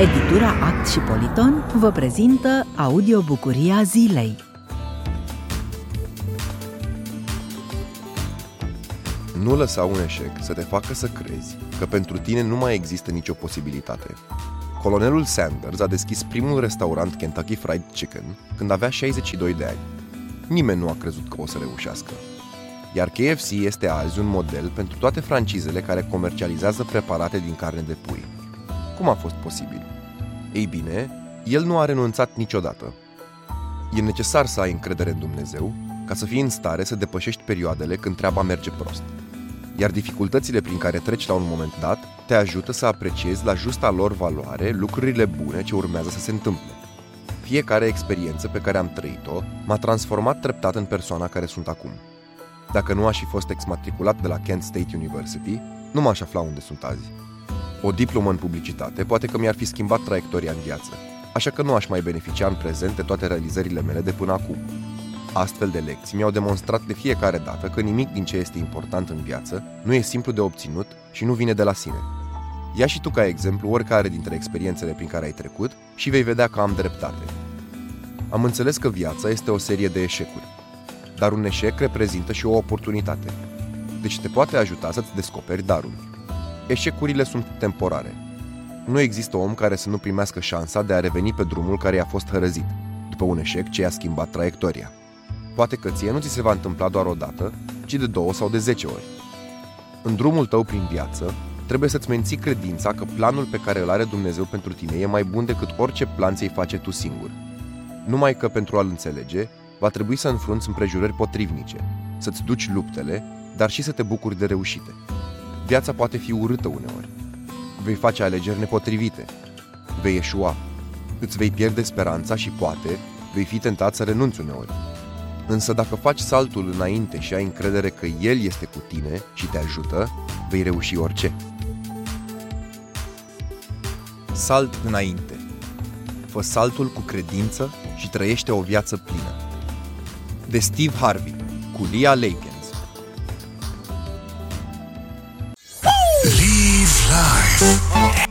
Editura Act și Politon vă prezintă audiobucuria zilei. Nu lăsa un eșec să te facă să crezi că pentru tine nu mai există nicio posibilitate. Colonelul Sanders a deschis primul restaurant Kentucky Fried Chicken când avea 62 de ani. Nimeni nu a crezut că o să reușească. Iar KFC este azi un model pentru toate francizele care comercializează preparate din carne de pui. Cum a fost posibil? Ei bine, el nu a renunțat niciodată. E necesar să ai încredere în Dumnezeu ca să fii în stare să depășești perioadele când treaba merge prost. Iar dificultățile prin care treci la un moment dat te ajută să apreciezi la justa lor valoare lucrurile bune ce urmează să se întâmple. Fiecare experiență pe care am trăit-o m-a transformat treptat în persoana care sunt acum. Dacă nu aș fi fost exmatriculat de la Kent State University, nu m-aș afla unde sunt azi. O diplomă în publicitate poate că mi-ar fi schimbat traiectoria în viață, așa că nu aș mai beneficia în prezent de toate realizările mele de până acum. Astfel de lecții mi-au demonstrat de fiecare dată că nimic din ce este important în viață nu e simplu de obținut și nu vine de la sine. Ia și tu ca exemplu oricare dintre experiențele prin care ai trecut și vei vedea că am dreptate. Am înțeles că viața este o serie de eșecuri, dar un eșec reprezintă și o oportunitate. Deci te poate ajuta să-ți descoperi darul. Eșecurile sunt temporare. Nu există om care să nu primească șansa de a reveni pe drumul care i-a fost hărăzit, după un eșec ce i-a schimbat traiectoria. Poate că ție nu ți se va întâmpla doar o dată, ci de 2 sau de 10 ori. În drumul tău prin viață, trebuie să-ți menții credința că planul pe care îl are Dumnezeu pentru tine e mai bun decât orice plan ți-ai face tu singur. Numai că pentru a-l înțelege, va trebui să înfrunți împrejurări potrivnice, să-ți duci luptele, dar și să te bucuri de reușite. Viața poate fi urâtă uneori. Vei face alegeri nepotrivite. Vei eșua. Îți vei pierde speranța și poate vei fi tentat să renunți uneori. Însă dacă faci saltul înainte și ai încredere că El este cu tine și te ajută, vei reuși orice. Salt înainte. Fă saltul cu credință și trăiește o viață plină. De Steve Harvey, cu Leah Lakins. Live life.